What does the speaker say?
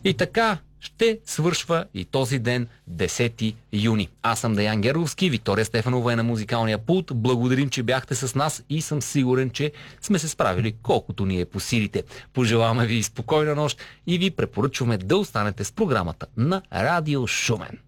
И така ще свършва и този ден, 10 юни. Аз съм Деян Геровски, Виктория Стефанова е на музикалния пулт. Благодарим, че бяхте с нас и съм сигурен, че сме се справили колкото ни е по силите. Пожелаваме ви спокойна нощ и ви препоръчваме да останете с програмата на Радио Шумен.